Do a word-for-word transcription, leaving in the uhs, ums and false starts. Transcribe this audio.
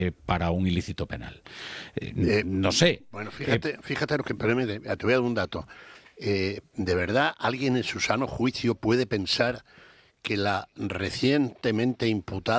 eh, para un ilícito penal. Eh, Eh, no sé. Bueno, fíjate, fíjate lo que, permíteme, te voy a dar un dato. Eh, ¿de verdad alguien en su sano juicio puede pensar que la recientemente imputada